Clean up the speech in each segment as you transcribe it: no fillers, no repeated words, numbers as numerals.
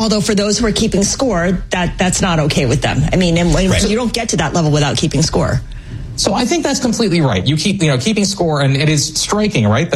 Although for those who are keeping score, that's not okay with them. I mean, you don't get to that level without keeping score. So I think that's completely right. You keep, keeping score, and it is striking, right?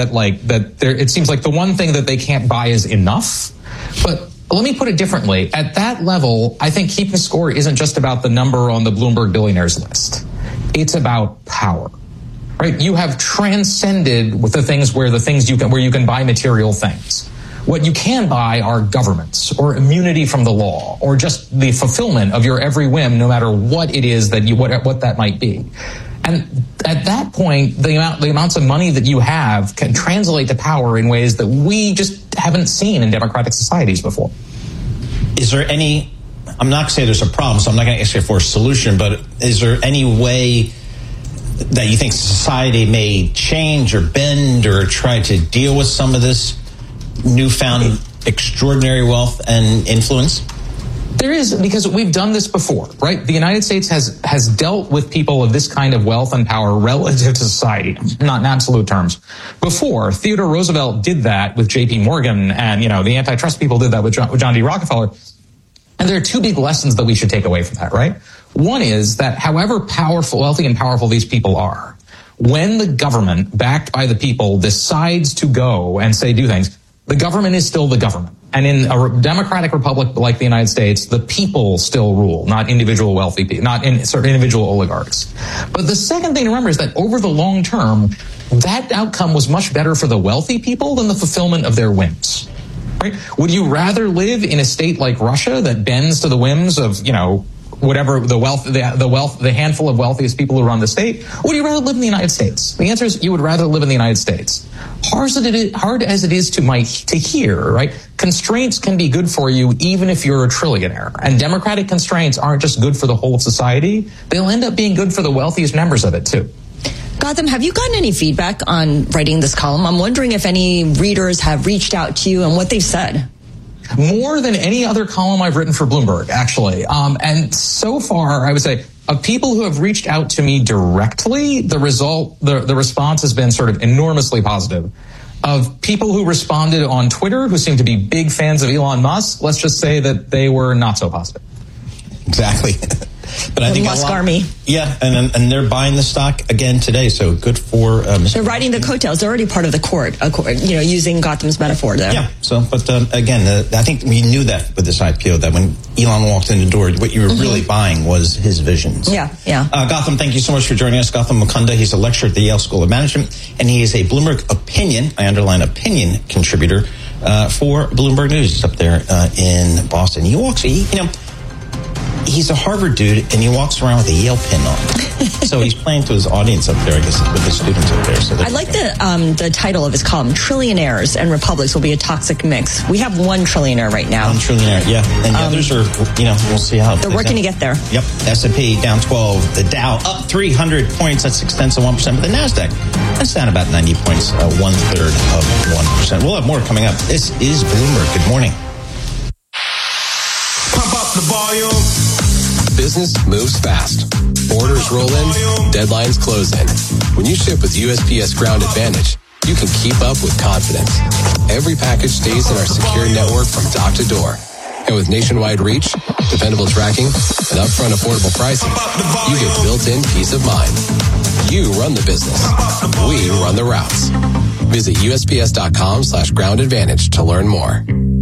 It seems like the one thing that they can't buy is enough. But let me put it differently. At that level, I think keeping score isn't just about the number on the Bloomberg billionaires list. It's about power, right? You have transcended with the things where you can buy material things. What you can buy are governments or immunity from the law or just the fulfillment of your every whim, no matter what it is what that might be. And at that point, the amounts of money that you have can translate to power in ways that we just haven't seen in democratic societies before. Is there any, I'm not going to say there's a problem, so I'm not going to ask you for a solution, but is there any way that you think society may change or bend or try to deal with some of this newfound extraordinary wealth and influence? There is, because we've done this before, right? The United States has dealt with people of this kind of wealth and power relative to society, not in absolute terms. Before, Theodore Roosevelt did that with J.P. Morgan, and, the antitrust people did that with John D. Rockefeller. And there are two big lessons that we should take away from that, right? One is that however wealthy and powerful these people are, when the government, backed by the people, decides to go and do things, the government is still the government. And in a democratic republic like the United States, the people still rule, not individual wealthy people, not individual oligarchs. But the second thing to remember is that over the long term, that outcome was much better for the wealthy people than the fulfillment of their whims. Right? Would you rather live in a state like Russia that bends to the whims of, whatever the handful of wealthiest people who run the state? Or would you rather live in the United States? The answer is you would rather live in the United States. Hard as it is to hear, right? Constraints can be good for you even if you're a trillionaire. And democratic constraints aren't just good for the whole of society. They'll end up being good for the wealthiest members of it too. Gotham, have you gotten any feedback on writing this column? I'm wondering if any readers have reached out to you and what they've said. More than any other column I've written for Bloomberg, actually. And so far, I would say, of people who have reached out to me directly, the response has been sort of enormously positive. Of people who responded on Twitter, who seem to be big fans of Elon Musk, let's just say that they were not so positive. Exactly. But I think Musk Army. Yeah, and they're buying the stock again today, so good for Mr. They're riding the coattails. They're already part of the court, using Gotham's metaphor there. Yeah, but again, I think we knew that with this IPO, that when Elon walked in the door, what you were really buying was his visions. Yeah. Gotham, thank you so much for joining us. Gotham Mukunda, he's a lecturer at the Yale School of Management, and he is a Bloomberg opinion, I underline opinion, contributor for Bloomberg News. He's up there in Boston. He's a Harvard dude, and he walks around with a Yale pin on. So he's playing to his audience up there, I guess, with the students up there. So I like the title of his column, Trillionaires and Republics Will Be a Toxic Mix. We have one trillionaire right now. One trillionaire, yeah. And the others are, we'll see how. They're working to get there. Yep. S&P down 12. The Dow up 300 points. That's 0.6%. But the NASDAQ, that's down about 90 points, 1/3 of 1%. We'll have more coming up. This is Bloomberg. Good morning. Pump up the volume. Business moves fast. Orders roll in, deadlines close in. When you ship with USPS Ground Advantage, you can keep up with confidence. Every package stays in our secure network from dock to door. And with nationwide reach, dependable tracking, and upfront affordable pricing, you get built-in peace of mind. You run the business. We run the routes. Visit USPS.com/Ground Advantage to learn more.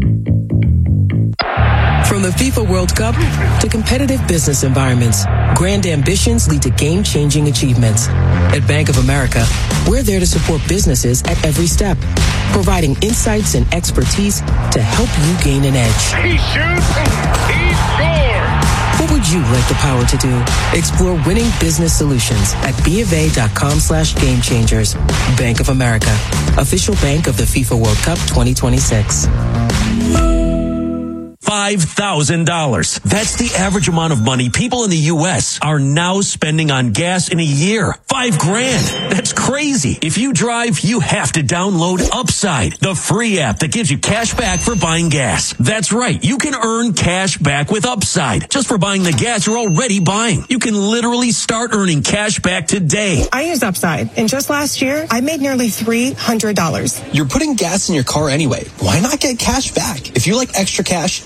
From the FIFA World Cup to competitive business environments, grand ambitions lead to game-changing achievements. At Bank of America, we're there to support businesses at every step, providing insights and expertise to help you gain an edge. He shoots, he scores! What would you like the power to do? Explore winning business solutions at BofA.com/gamechangers. Bank of America, official bank of the FIFA World Cup 2026. $5,000. That's the average amount of money people in the U.S. are now spending on gas in a year. $5,000. That's crazy. If you drive, you have to download Upside, the free app that gives you cash back for buying gas. That's right. You can earn cash back with Upside just for buying the gas you're already buying. You can literally start earning cash back today. I use Upside, and just last year, I made nearly $300. You're putting gas in your car anyway. Why not get cash back? If you like extra cash,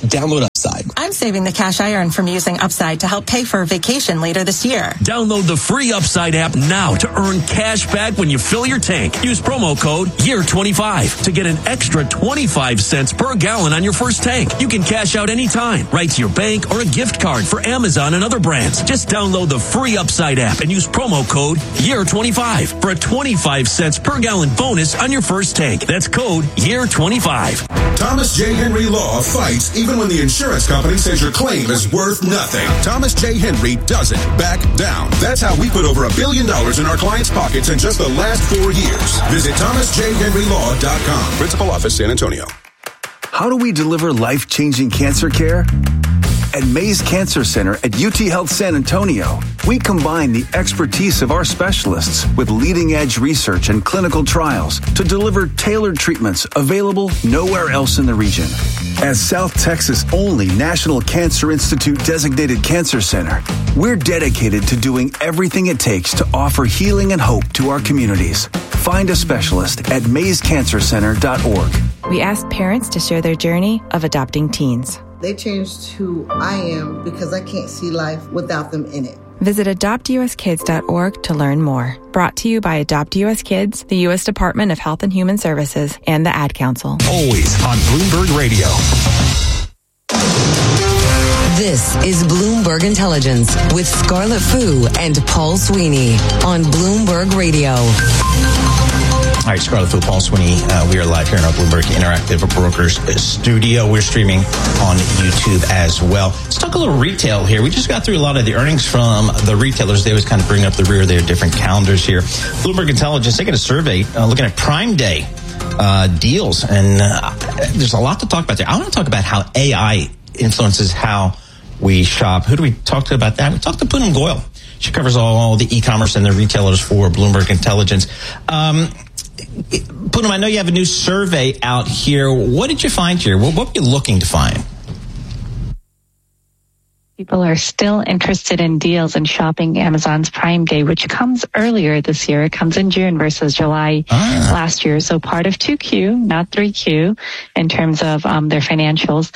Download Upside. I'm saving the cash I earn from using Upside to help pay for a vacation later this year. Download the free Upside app now to earn cash back when you fill your tank. Use promo code YEAR25 to get an extra 25 cents per gallon on your first tank. You can cash out anytime, right to your bank or a gift card for Amazon and other brands. Just download the free Upside app and use promo code YEAR25 for a 25 cents per gallon bonus on your first tank. That's code YEAR25. Thomas J. Henry Law fights even when the insurance company says your claim is worth nothing. Thomas J. Henry doesn't back down. That's how we put over $1 billion in our clients' pockets in just the last 4 years. Visit thomasjhenrylaw.com. Principal Office, San Antonio. How do we deliver life-changing cancer care? At Mays Cancer Center at UT Health San Antonio, we combine the expertise of our specialists with leading-edge research and clinical trials to deliver tailored treatments available nowhere else in the region. As South Texas' only National Cancer Institute designated cancer center, we're dedicated to doing everything it takes to offer healing and hope to our communities. Find a specialist at mayscancercenter.org. We asked parents to share their journey of adopting teens. They changed who I am because I can't see life without them in it. Visit adoptuskids.org to learn more. Brought to you by Adopt US Kids, the U.S. Department of Health and Human Services, and the Ad Council. Always on Bloomberg Radio. This is Bloomberg Intelligence with Scarlett Fu and Paul Sweeney on Bloomberg Radio. All right, Scarlett Fu, Paul Sweeney. We are live here in our Bloomberg Interactive Brokers studio. We're streaming on YouTube as well. Let's talk a little retail here. We just got through a lot of the earnings from the retailers. They always kind of bring up the rear of their different calendars here. Bloomberg Intelligence, they got a survey looking at Prime Day deals, and there's a lot to talk about there. I want to talk about how AI influences how we shop. Who do we talk to about that? We talked to Poonam Goyal. She covers all the e-commerce and the retailers for Bloomberg Intelligence. Poonam, I know you have a new survey out here. What did you find here? What were you looking to find? People are still interested in deals and shopping Amazon's Prime Day, which comes earlier this year. It comes in June versus July last year. So part of 2Q, not 3Q, in terms of their financials.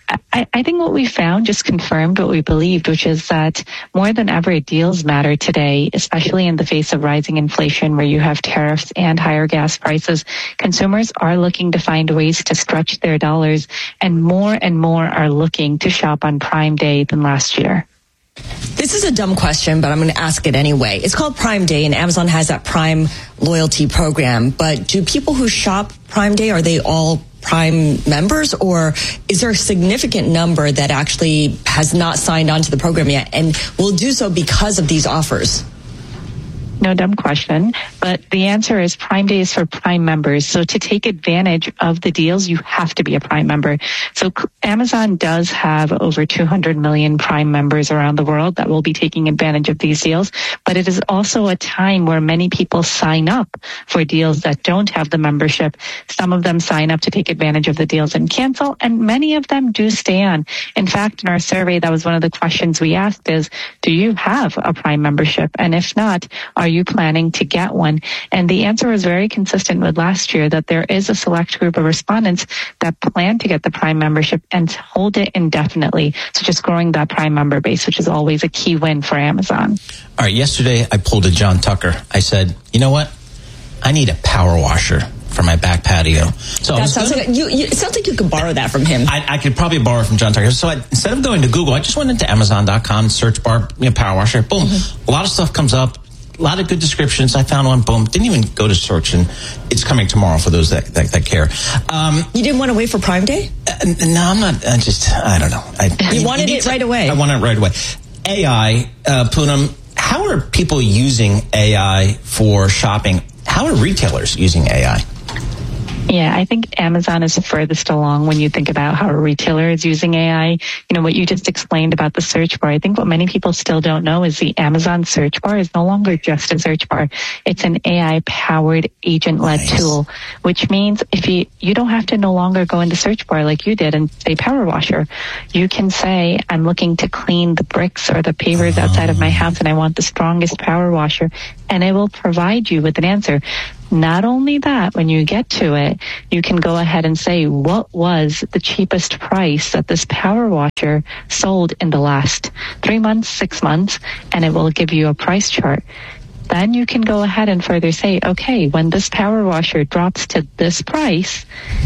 I think what we found just confirmed what we believed, which is that more than ever, deals matter today, especially in the face of rising inflation where you have tariffs and higher gas prices. Consumers are looking to find ways to stretch their dollars, and more are looking to shop on Prime Day than last year. This is a dumb question, but I'm going to ask it anyway. It's called Prime Day, and Amazon has that Prime loyalty program. But do people who shop Prime Day, are they all Prime members, or is there a significant number that actually has not signed on to the program yet and will do so because of these offers? No dumb question, but the answer is Prime Day is for Prime members. So to take advantage of the deals, you have to be a Prime member. So Amazon does have over 200 million Prime members around the world that will be taking advantage of these deals. But it is also a time where many people sign up for deals that don't have the membership. Some of them sign up to take advantage of the deals and cancel, and many of them do stay on. In fact, in our survey, that was one of the questions we asked is, do you have a Prime membership? And if not, are you planning to get one? And the answer was very consistent with last year, that there is a select group of respondents that plan to get the Prime membership and hold it indefinitely. So just growing that Prime member base, which is always a key win for Amazon. All right, yesterday I pulled a John Tucker. I said, you know what? I need a power washer for my back patio. So that sounds like it sounds like you could borrow that from him. I could probably borrow from John Tucker. So instead of going to Google, I just went into Amazon.com, search bar, power washer, boom. A lot of stuff comes up. A lot of good descriptions. I found one, boom. Didn't even go to search, and it's coming tomorrow for those that care. You didn't want to wait for Prime Day? No, I'm not. I don't know. You wanted it right away. I wanted it right away. AI, Poonam, how are people using AI for shopping? How are retailers using AI? Yeah, I think Amazon is furthest along when you think about how a retailer is using AI. You know, what you just explained about the search bar, I think what many people still don't know is the Amazon search bar is no longer just a search bar. It's an AI-powered, agent-led tool, which means if you don't have to no longer go into search bar like you did and say power washer. You can say, I'm looking to clean the bricks or the pavers outside of my house and I want the strongest power washer, and it will provide you with an answer. Not only that, when you get to it, you can go ahead and say, what was the cheapest price that this power washer sold in the last 3 months, 6 months, and it will give you a price chart. Then you can go ahead and further say, okay, when this power washer drops to this price,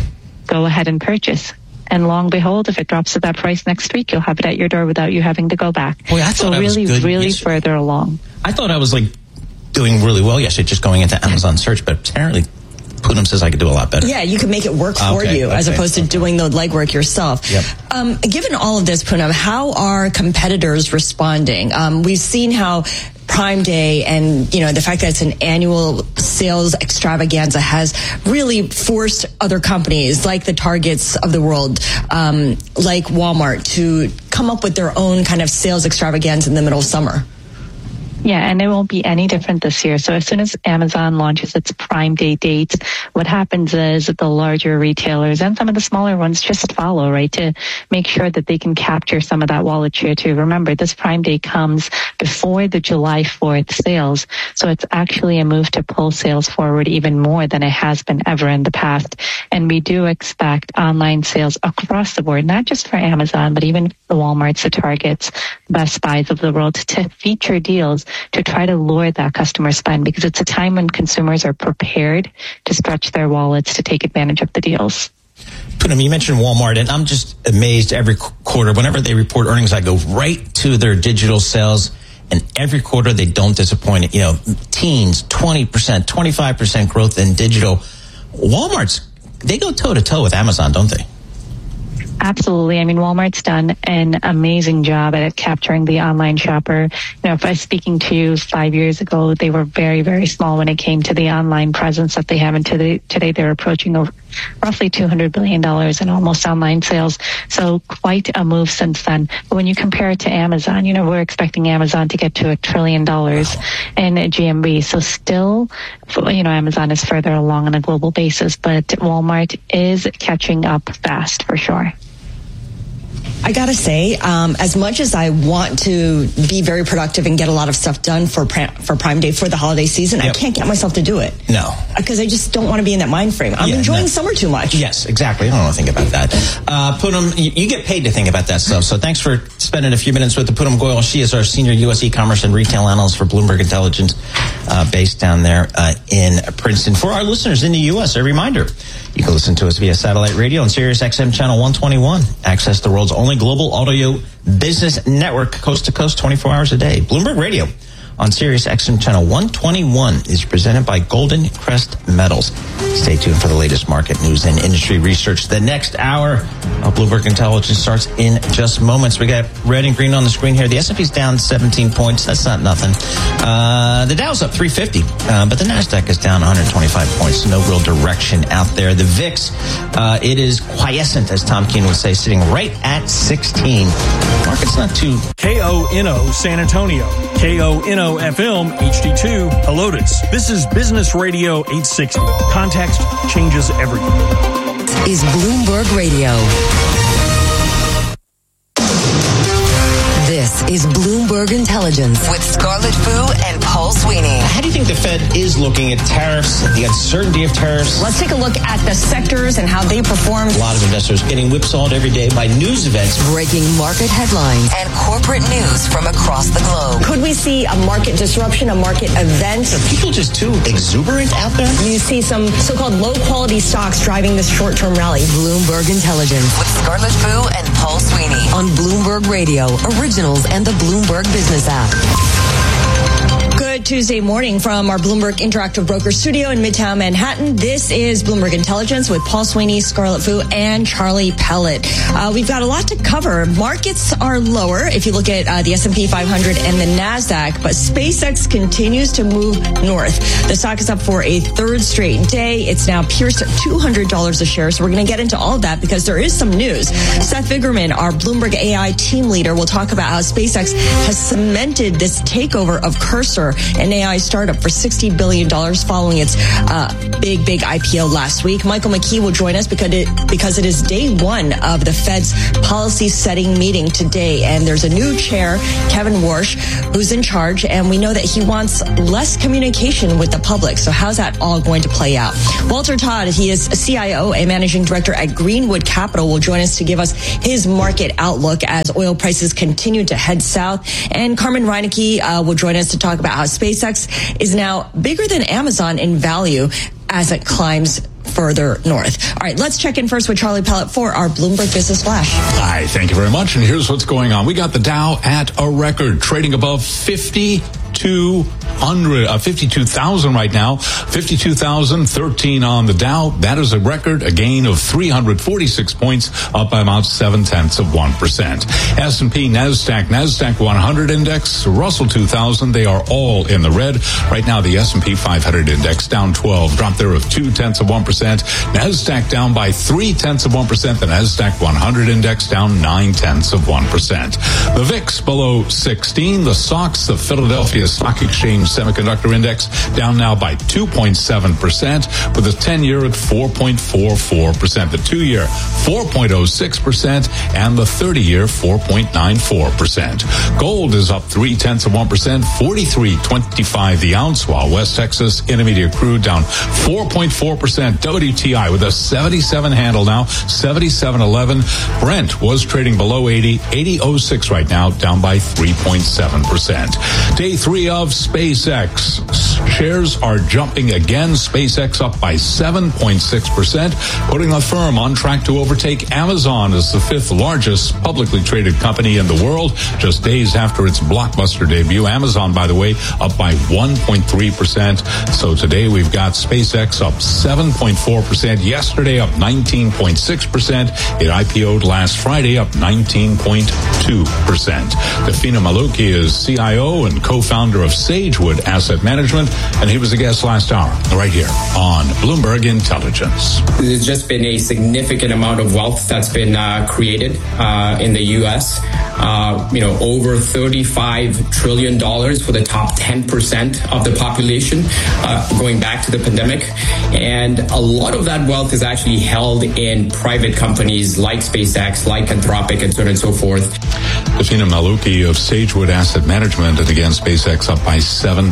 go ahead and purchase. And long behold, if it drops to that price next week, you'll have it at your door without you having to go back. Boy, I thought so I was good really yesterday. further along. I thought I was like doing really well yesterday, just going into Amazon search, but apparently Poonam says I could do a lot better. Yeah, you can make it work for you as opposed to doing the legwork yourself. Yep. Given all of this, Poonam, how are competitors responding? We've seen how Prime Day and, the fact that it's an annual sales extravaganza has really forced other companies like the Targets of the world, like Walmart, to come up with their own kind of sales extravaganza in the middle of summer. Yeah, and it won't be any different this year. So as soon as Amazon launches its Prime Day dates, what happens is the larger retailers and some of the smaller ones just follow, right, to make sure that they can capture some of that wallet share too. Remember, this Prime Day comes before the July 4th sales. So it's actually a move to pull sales forward even more than it has been ever in the past. And we do expect online sales across the board, not just for Amazon, but even the Walmarts, the Targets, Best Buys of the world, to feature deals to try to lure that customer spend, because it's a time when consumers are prepared to stretch their wallets to take advantage of the deals. Poonam, you mentioned Walmart, and I'm just amazed every quarter. Whenever they report earnings, I go right to their digital sales, and every quarter they don't disappoint. Teens, 20%, 25% growth in digital. Walmart's, they go toe-to-toe with Amazon, don't they? Absolutely. I mean, Walmart's done an amazing job at capturing the online shopper. If I was speaking to you 5 years ago, they were very, very small when it came to the online presence that they have. And today they're approaching roughly $200 billion in almost online sales. So quite a move since then. But when you compare it to Amazon, we're expecting Amazon to get to $1 trillion in GMV. So still, Amazon is further along on a global basis, but Walmart is catching up fast for sure. I gotta say, as much as I want to be very productive and get a lot of stuff done for Prime Day for the holiday season, I can't get myself to do it. No. Because I just don't want to be in that mind frame. I'm enjoying summer too much. Yes, exactly. I don't want to think about that. Poonam, you get paid to think about that stuff. So thanks for spending a few minutes with the Poonam Goyal. She is our senior U.S. e-commerce and retail analyst for Bloomberg Intelligence, based down there in Princeton. For our listeners in the U.S., a reminder, you can listen to us via satellite radio on Sirius XM channel 121. Access the world's only global audio business network, coast to coast, 24 hours a day. Bloomberg Radio on Sirius XM channel 121 is presented by Golden Crest Metals. Stay tuned for the latest market news and industry research. The next hour of Bloomberg Intelligence starts in just moments. We got red and green on the screen here. The S&P's down 17 points. That's not nothing. The Dow's up 350, but the NASDAQ is down 125 points. No real direction out there. The VIX, it is quiescent, as Tom Keene would say, sitting right at 16. Market's not too... KONO San Antonio. KONO FM HD2 Helotes. This is Business Radio 860. Context changes everything. Is Bloomberg Radio. This is Bloomberg Intelligence with Scarlett Fu and Paul Sweeney. How do you think the Fed is looking at tariffs, the uncertainty of tariffs? Let's take a look at the sectors and how they perform. A lot of investors getting whipsawed every day by news events. Breaking market headlines and corporate news from across the globe. Could we see a market disruption, a market event? Are people just too exuberant out there? You see some so-called low-quality stocks driving this short-term rally. Bloomberg Intelligence with Scarlett Fu and Paul Sweeney on Bloomberg Radio, Originals, and the Bloomberg Business app. Good Tuesday morning from our Bloomberg Interactive Broker studio in Midtown Manhattan. This is Bloomberg Intelligence with Paul Sweeney, Scarlett Fu, and Charlie Pellet. We've got a lot to cover. Markets are lower if you look at the S&P 500 and the NASDAQ, but SpaceX continues to move north. The stock is up for a third straight day. It's now pierced $200 a share, so we're going to get into all of that because there is some news. Seth Vigerman, our Bloomberg AI team leader, will talk about how SpaceX has cemented this takeover of Cursor an AI startup for $60 billion following its big IPO last week. Michael McKee will join us because it is day one of the Fed's policy setting meeting today. And there's a new chair, Kevin Warsh, who's in charge. And we know that he wants less communication with the public. So how's that all going to play out? Walter Todd, he is a CIO and managing director at Greenwood Capital, will join us to give us his market outlook as oil prices continue to head south. And Carmen Reinecke will join us to talk about how SpaceX is now bigger than Amazon in value as it climbs further north. All right, let's check in first with Charlie Pellet for our Bloomberg Business Flash. Hi, thank you very much. And here's what's going on. We got the Dow at a record, trading above 52,000 right now. 52,013 on the Dow. That is a record, a gain of 346 points, up by about 0.7%. S&P, NASDAQ 100 index, Russell 2000, they are all in the red. Right now, the S&P 500 index down 12, drop there of 0.2%. NASDAQ down by 0.3%. The NASDAQ 100 index down 0.9%. The VIX below 16. The SOX, the Philadelphia Stock Exchange Semiconductor Index, down now by 2.7%, with the 10-year at 4.44%, the 2-year 4.06%, and the 30-year 4.94%. Gold is up 0.3%, 43.25 the ounce, while West Texas Intermediate crude down 4.4%. WTI with a 77 handle now, 77.11. Brent was trading below 80.06 right now, down by 3.7%. Day 3 of SpaceX. Shares are jumping again. SpaceX up by 7.6%, putting the firm on track to overtake Amazon as the 5th largest publicly traded company in the world, just days after its blockbuster debut. Amazon, by the way, up by 1.3%. So today we've got SpaceX up 7.4%. Yesterday up 19.6%. It IPO'd last Friday up 19.2%. Dafina Maluki is CIO and co-founder of Sagewood Asset Management, and he was a guest last hour right here on Bloomberg Intelligence. There's just been a significant amount of wealth that's been created in the U.S. Over $35 trillion for the top 10% of the population going back to the pandemic. And a lot of that wealth is actually held in private companies like SpaceX, like Anthropic, and so on and so forth. Dafina Maluki of Sagewood Asset Management, and again, SpaceX up by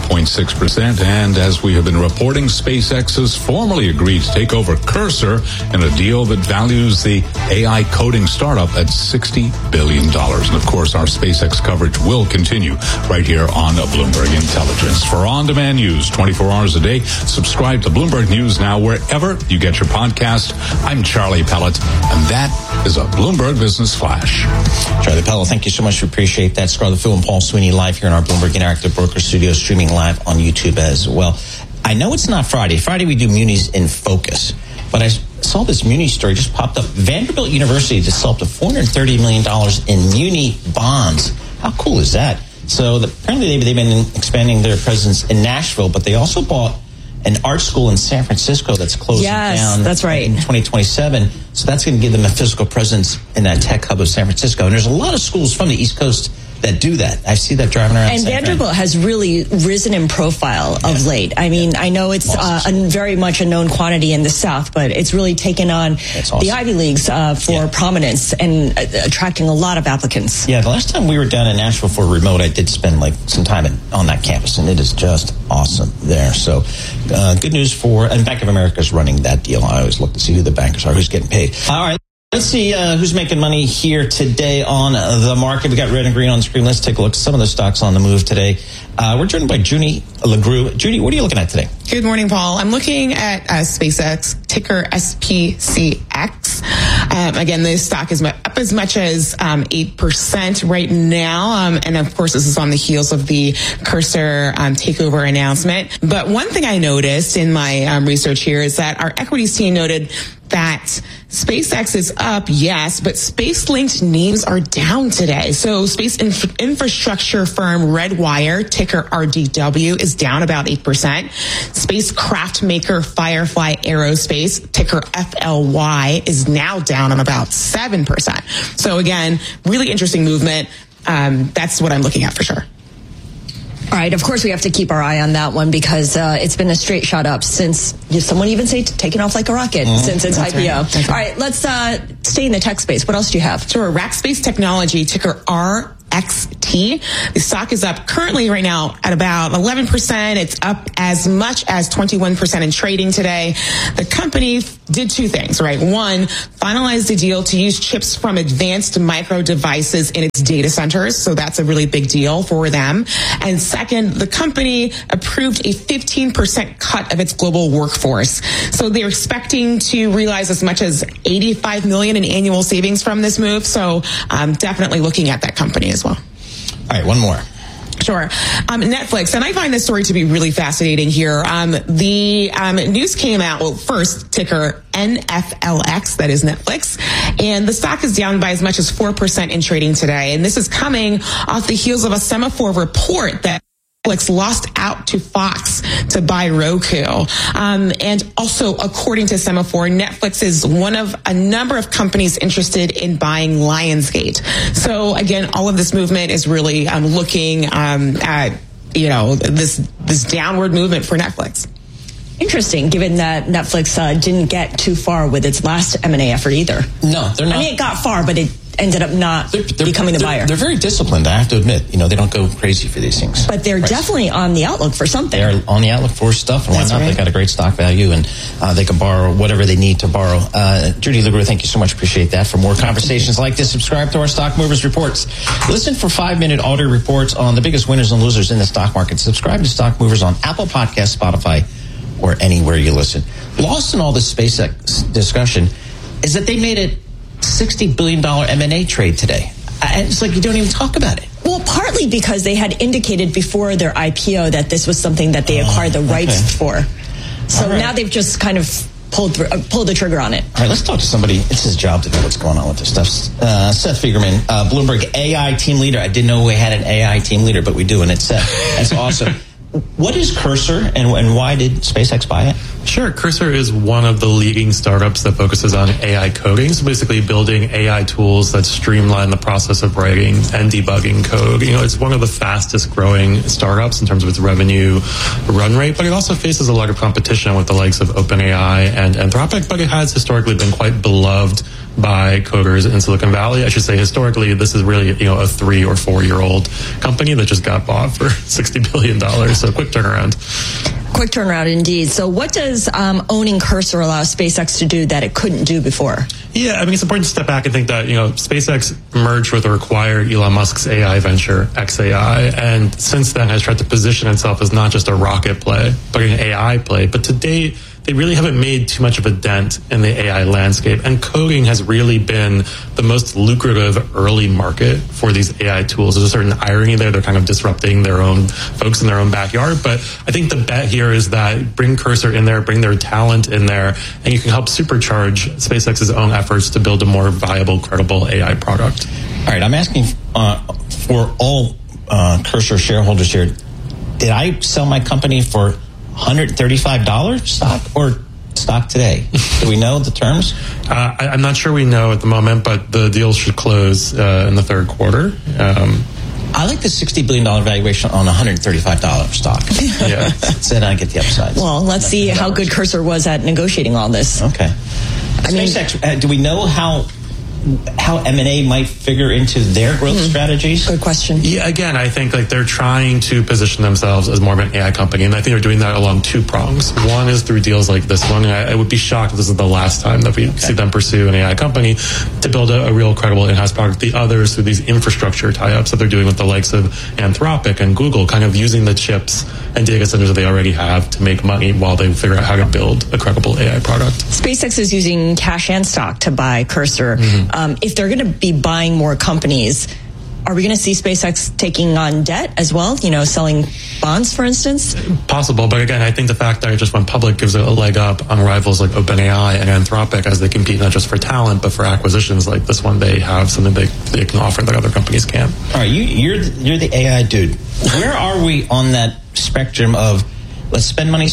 7.6%. And as we have been reporting, SpaceX has formally agreed to take over Cursor in a deal that values the AI coding startup at $60 billion. And of course, our SpaceX coverage will continue right here on Bloomberg Intelligence. For on-demand news 24 hours a day, subscribe to Bloomberg News Now wherever you get your podcast. I'm Charlie Pellet, and that is a Bloomberg Business Flash. Charlie Pellet, thank you so much. We appreciate that. Scarlett Fu and Paul Sweeney live here in our Bloomberg Interactive Broker Studio, streaming live on YouTube as well. I know it's not Friday. Friday we do Munis in Focus, but I saw this Muni story just popped up. Vanderbilt University just sold up to $430 million in Muni bonds. How cool is that? So apparently they've been expanding their presence in Nashville, but they also bought an art school in San Francisco that's closing down. That's right. In 2027. So that's going to give them a physical presence in that tech hub of San Francisco. And there's a lot of schools from the East Coast that do that. I see that driving around. And Vanderbilt has really risen in profile of late. I mean, I know it's very much a known quantity in the South, but it's really taken on the Ivy Leagues for prominence and attracting a lot of applicants. Yeah, the last time we were down in Nashville for remote, I did spend some time on that campus, and it is just awesome there. So good news and Bank of America is running that deal. I always look to see who the bankers are, who's getting paid. All right. Let's see who's making money here today on the market. We got red and green on the screen. Let's take a look at some of the stocks on the move today. We're joined by Junie LaGrue. Junie, what are you looking at today? Good morning, Paul. I'm looking at SpaceX, ticker SPCX. Again, this stock is up as much as 8% right now. And of course, this is on the heels of the Cursor takeover announcement. But one thing I noticed in my research here is that our equities team noted that SpaceX is up, yes, but space-linked names are down today. So space infrastructure firm Redwire, ticker RDW, is down about 8%. Spacecraft maker Firefly Aerospace, ticker FLY, is now down on about 7%. So again, really interesting movement. That's what I'm looking at for sure. All right, of course we have to keep our eye on that one because it's been a straight shot up since, someone even say taking off like a rocket since its IPO. Right. All right, let's stay in the tech space. What else do you have? Sure, Rackspace Technology, ticker RXT. The stock is up currently right now at about 11%. It's up as much as 21% in trading today. The company did two things, right? One, finalized a deal to use chips from Advanced Micro Devices in its data centers. So that's a really big deal for them. And second, the company approved a 15% cut of its global workforce. So they're expecting to realize as much as $85 million in annual savings from this move. So definitely looking at that company as well. All right, one more. Sure. Netflix, and I find this story to be really fascinating here. The news came out, well, first, ticker NFLX, that is Netflix, and the stock is down by as much as 4% in trading today. And this is coming off the heels of a Semaphore report that Netflix lost out to Fox to buy Roku. And also, according to Semaphore, Netflix is one of a number of companies interested in buying Lionsgate. So again, all of this movement is really looking at, this downward movement for Netflix. Interesting, given that Netflix didn't get too far with its last M&A effort either. No, they're not. I mean, it got far, but it ended up not becoming the buyer. They're very disciplined, I have to admit. They don't go crazy for these things. But they're definitely on the outlook for something. They're on the outlook for stuff, and why not? Right. They got a great stock value, and they can borrow whatever they need to borrow. Judy Luger, thank you so much. Appreciate that. For more conversations like this, subscribe to our Stock Movers Reports. Listen for 5-minute audio reports on the biggest winners and losers in the stock market. Subscribe to Stock Movers on Apple Podcasts, Spotify, or anywhere you listen. Lost in all this SpaceX discussion is that they made a $60 billion M&A trade today. It's like you don't even talk about it. Well, partly because they had indicated before their IPO that this was something that they acquired the rights for. So now they've just kind of pulled the trigger on it. All right, let's talk to somebody. It's his job to know what's going on with this stuff. Seth Fiegerman, Bloomberg AI team leader. I didn't know we had an AI team leader, but we do, and it's Seth. That's awesome. What is Cursor, and why did SpaceX buy it? Sure. Cursor is one of the leading startups that focuses on AI coding. So basically building AI tools that streamline the process of writing and debugging code. It's one of the fastest growing startups in terms of its revenue run rate, but it also faces a lot of competition with the likes of OpenAI and Anthropic, but it has historically been quite beloved by coders in Silicon Valley. I should say historically, this is really, a 3 or 4 year old company that just got bought for $60 billion. So quick turnaround. Quick turnaround indeed. So what does owning Cursor allow SpaceX to do that it couldn't do before? Yeah, I mean, it's important to step back and think that, SpaceX merged with or acquired Elon Musk's AI venture, xAI, and since then has tried to position itself as not just a rocket play, but an AI play. But to date, they really haven't made too much of a dent in the AI landscape. And coding has really been the most lucrative early market for these AI tools. There's a certain irony there. They're kind of disrupting their own folks in their own backyard. But I think the bet here is that bring Cursor in there, bring their talent in there, and you can help supercharge SpaceX's own efforts to build a more viable, credible AI product. All right, I'm asking for all Cursor shareholders here. Did I sell my company for $135 stock or stock today? Do we know the terms? I'm not sure we know at the moment, but the deal should close in the third quarter. I like the $60 billion valuation on $135 stock. Yeah. Then I get the upsides. Well, let's see how good Cursor was at negotiating all this. Okay. SpaceX, do we know how M&A might figure into their growth strategies? Good question. Yeah, again, I think they're trying to position themselves as more of an AI company, and I think they're doing that along two prongs. One is through deals like this one. I would be shocked if this is the last time that we see them pursue an AI company to build a real credible in-house product. The other is through these infrastructure tie-ups that they're doing with the likes of Anthropic and Google, kind of using the chips and data centers that they already have to make money while they figure out how to build a credible AI product. SpaceX is using cash and stock to buy Cursor. If they're going to be buying more companies, are we going to see SpaceX taking on debt as well? Selling bonds, for instance? Possible, but again, I think the fact that it just went public gives it a leg up on rivals like OpenAI and Anthropic as they compete not just for talent, but for acquisitions like this one. They have something they can offer that other companies can't. All right, you're the AI dude. Where are we on that spectrum of let's spend money,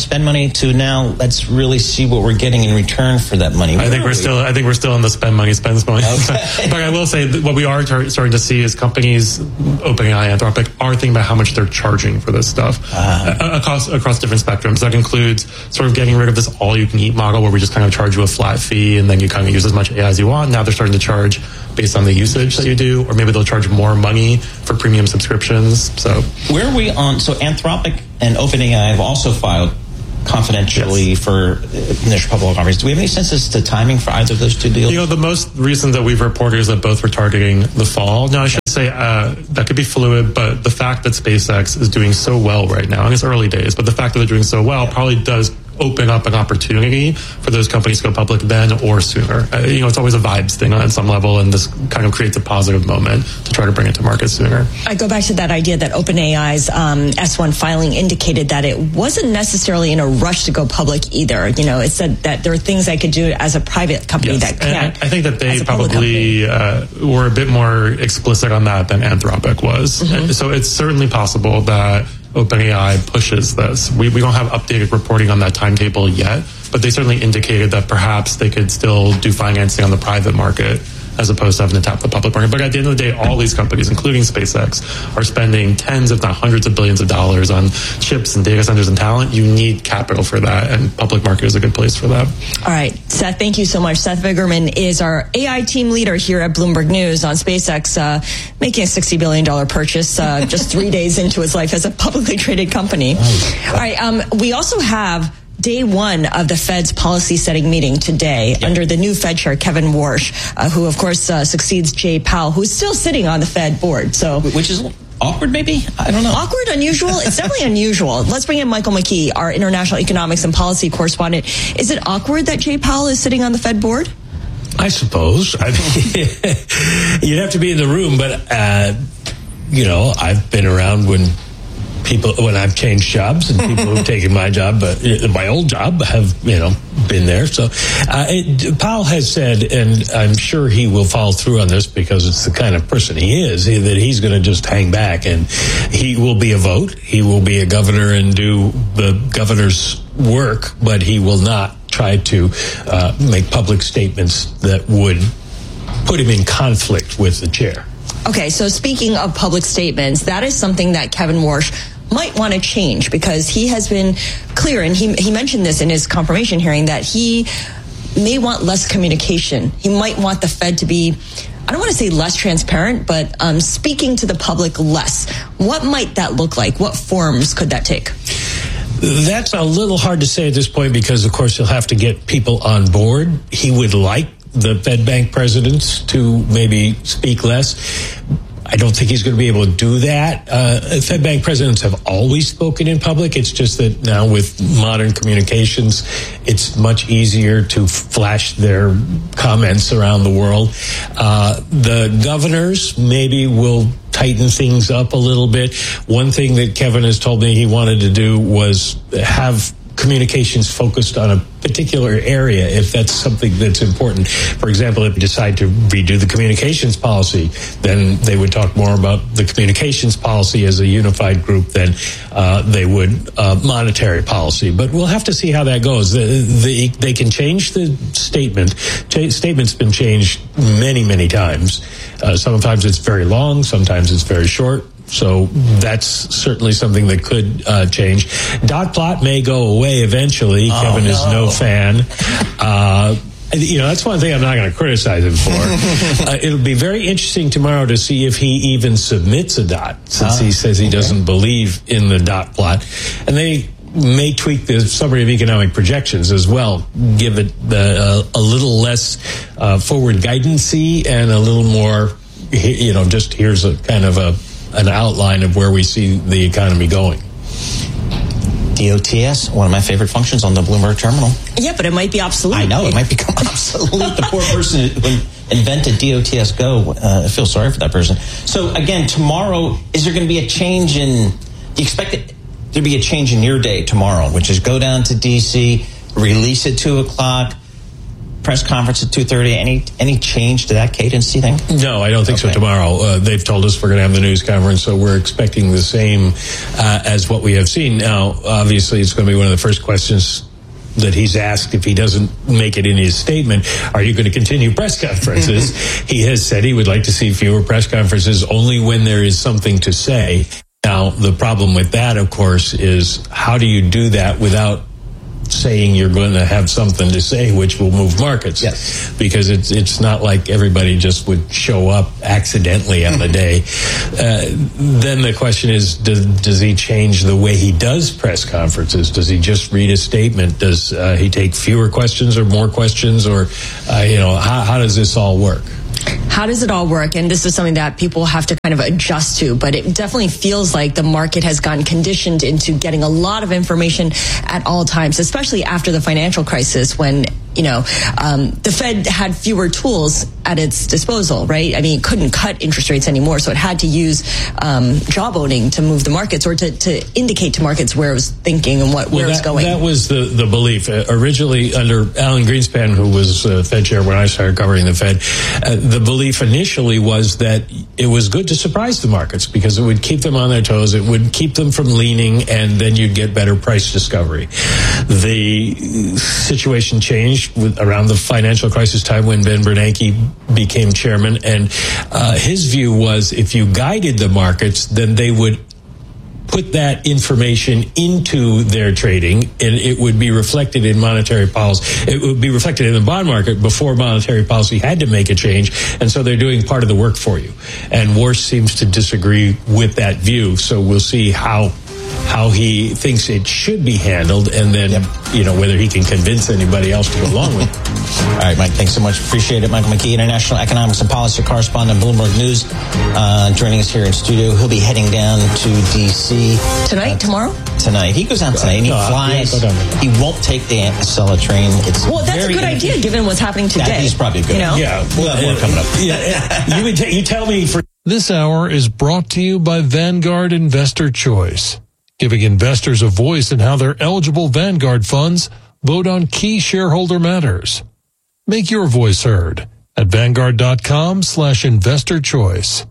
to now let's really see what we're getting in return for that money. I think we're still in the spend money, spends money. Okay. But I will say that what we are starting to see is companies, OpenAI, Anthropic, are thinking about how much they're charging for this stuff across different spectrums. That includes sort of getting rid of this all-you-can-eat model where we just kind of charge you a flat fee and then you kind of use as much AI as you want. Now they're starting to charge based on the usage that you do, or maybe they'll charge more money for premium subscriptions. So where are we on? So Anthropic and OpenAI have also filed confidentially for initial public offerings. Do we have any sense as to timing for either of those two deals? The most recent that we've reported is that both were targeting the fall. Now, I should say that could be fluid, but the fact that SpaceX is doing so well right now, and it's early days, but the fact that they're doing so well probably does open up an opportunity for those companies to go public then or sooner. It's always a vibes thing on some level, and this kind of creates a positive moment to try to bring it to market sooner. I go back to that idea that OpenAI's S1 filing indicated that it wasn't necessarily in a rush to go public either. It said that there are things I could do as a private company that can't. And I think that they probably were a bit more explicit on that than Anthropic was. Mm-hmm. So it's certainly possible that OpenAI pushes this. We don't have updated reporting on that timetable yet, but they certainly indicated that perhaps they could still do financing on the private market as opposed to having to tap the public market. But at the end of the day, all these companies, including SpaceX, are spending tens, if not hundreds of billions of dollars on chips and data centers and talent. You need capital for that, and public market is a good place for that. All right, Seth, thank you so much. Seth Vigerman is our AI team leader here at Bloomberg News on SpaceX, making a $60 billion purchase just 3 days into its life as a publicly traded company. All right, we also have day one of the Fed's policy setting meeting today under the new Fed chair, Kevin Warsh, who, of course, succeeds Jay Powell, who's still sitting on the Fed board. So, which is awkward, maybe? I don't know. Awkward, unusual? It's definitely unusual. Let's bring in Michael McKee, our international economics and policy correspondent. Is it awkward that Jay Powell is sitting on the Fed board? I suppose. I mean, you'd have to be in the room, but, I've been around when I've changed jobs and people who've taken my job, but my old job have, been there. So Powell has said, and I'm sure he will follow through on this because it's the kind of person he is, that he's going to just hang back and he will be a vote. He will be a governor and do the governor's work, but he will not try to make public statements that would put him in conflict with the chair. Okay, so speaking of public statements, that is something that Kevin Warsh might want to change because he has been clear, and he mentioned this in his confirmation hearing, that he may want less communication. He might want the Fed to be, I don't want to say less transparent, but speaking to the public less. What might that look like? What forms could that take? That's a little hard to say at this point because, of course, he'll have to get people on board. He would like the Fed Bank presidents to maybe speak less. I don't think he's going to be able to do that. Fed Bank presidents have always spoken in public. It's just that now with modern communications, it's much easier to flash their comments around the world. The governors maybe will tighten things up a little bit. One thing that Kevin has told me he wanted to do was have communications focused on a particular area, if that's something that's important. For example, if you decide to redo the communications policy, then they would talk more about the communications policy as a unified group than they would monetary policy. But we'll have to see how that goes. They can change the statement. Statement's been changed many, many times. Sometimes it's very long, sometimes it's very short. So that's certainly something that could change. Dot plot may go away eventually. Kevin is no fan. That's one thing I'm not going to criticize him for. It'll be very interesting tomorrow to see if he even submits a dot, since he says he doesn't believe in the dot plot. And they may tweak the summary of economic projections as well, give it a little less forward guidance-y and a little more, just here's a kind of an outline of where we see the economy going. DOTS, one of my favorite functions on the Bloomberg terminal. Yeah, but it might be obsolete. I know, it might become obsolete. The poor person who invented DOTS Go, I feel sorry for that person. So again, tomorrow, is there going to be a change do you expect it to be a change in your day tomorrow, which is go down to D.C., release at 2 o'clock, press conference at 2:30. Any change to that cadence, do you think? No, I don't think so tomorrow. They've told us we're going to have the news conference, so we're expecting the same as what we have seen. Now, obviously, it's going to be one of the first questions that he's asked if he doesn't make it in his statement. Are you going to continue press conferences? He has said he would like to see fewer press conferences only when there is something to say. Now, the problem with that, of course, is how do you do that without saying you're going to have something to say which will move markets? Yes. Because it's not like everybody just would show up accidentally on the day. Then the question is, does he change the way he does press conferences? Does he just read a statement? Does he take fewer questions or more questions? Or, how does this all work? How does it all work? And this is something that people have to kind of adjust to, but it definitely feels like the market has gotten conditioned into getting a lot of information at all times, especially after the financial crisis when, the Fed had fewer tools at its disposal, right? I mean, it couldn't cut interest rates anymore, so it had to use job owning to move the markets or to indicate to markets where it was thinking and where it was going. That was the belief. Originally, under Alan Greenspan, who was Fed chair when I started covering the Fed, the belief initially was that it was good to surprise the markets because it would keep them on their toes, it would keep them from leaning, and then you'd get better price discovery. The situation changed around the financial crisis time when Ben Bernanke became chairman, and his view was if you guided the markets, then they would put that information into their trading, and it would be reflected in monetary policy. It would be reflected in the bond market before monetary policy had to make a change, and so they're doing part of the work for you. And Warsh seems to disagree with that view, so we'll see how he thinks it should be handled, and then, whether he can convince anybody else to go along with it. All right, Mike, thanks so much. Appreciate it. Michael McKee, International Economics and Policy Correspondent, Bloomberg News, joining us here in studio. He'll be heading down to D.C. Tomorrow? Tonight. He goes out tonight, and he flies. He won't take the Acela train. That's a good idea, given what's happening today. That is probably good. Yeah. We'll have more coming up. You tell me. This hour is brought to you by Vanguard Investor Choice, giving investors a voice in how their eligible Vanguard funds vote on key shareholder matters. Make your voice heard at Vanguard.com/investor choice.